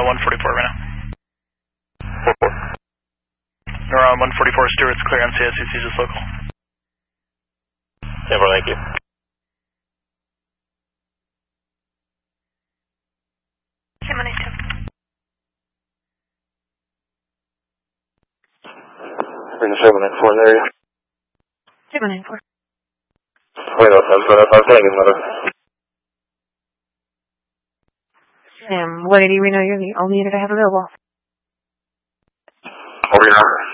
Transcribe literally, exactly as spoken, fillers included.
one forty-four right now. four four. Neuron one forty-four, Stewart's clear on C S C C, just local. ten four, thank you. Seven eight two. Bring the seven eight four in the area. Seven eight four. Wait, no, I'm sorry, I'm saying another. Sam, Lady, we know you're the only unit I have available. Over here.